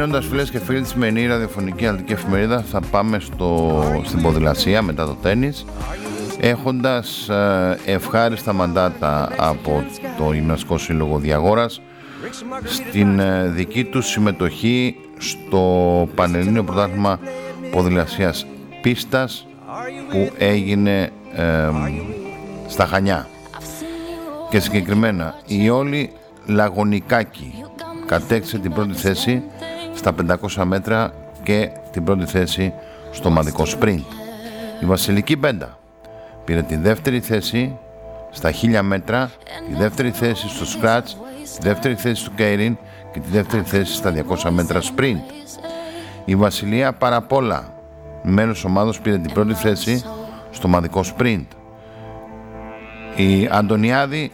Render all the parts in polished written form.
Τελειώνοντας, φίλες και φίλοι, τη σημερινή ραδιοφωνική αθλητική εφημερίδα, θα πάμε στην ποδηλασία μετά το τένις, έχοντας ευχάριστα μαντάτα από το Γυμναστικό Σύλλογο Διαγόρας στην δική του συμμετοχή στο Πανελλήνιο Πρωτάθλημα Ποδηλασίας Πίστας που έγινε στα Χανιά. Και συγκεκριμένα η Όλη Λαγωνικάκη κατέκτησε την πρώτη θέση στα 500 μέτρα και την πρώτη θέση στο ομαδικό σπριντ. Η Βασιλική Μπέντα πήρε τη δεύτερη θέση στα 1000 μέτρα, τη δεύτερη θέση στο σκράτς, τη δεύτερη θέση στο κέιριν και τη δεύτερη θέση στα 200 μέτρα σπριντ. Η Βασιλεία Παραπόλα, μέλος ομάδος, πήρε την πρώτη θέση στο ομαδικό σπριντ. Η Αντωνιάδη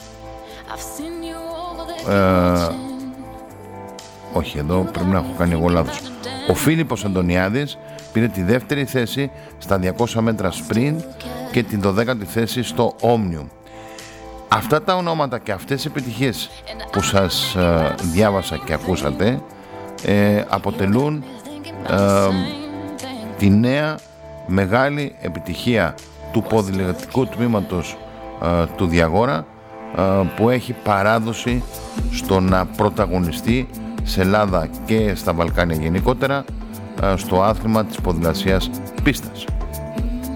όχι, εδώ πρέπει να έχω κάνει εγώ λάθος. Ο Φίλιππος Αντωνιάδης πήρε τη δεύτερη θέση στα 200 μέτρα σπριντ και την 12η θέση στο Όμνιου. Αυτά τα ονόματα και αυτές οι επιτυχίες που σας διάβασα και ακούσατε αποτελούν τη νέα μεγάλη επιτυχία του ποδηλατικού τμήματος του Διαγόρα, που έχει παράδοση στο να πρωταγωνιστεί σε Ελλάδα και στα Βαλκάνια γενικότερα στο άθλημα της ποδηλασίας πίστας.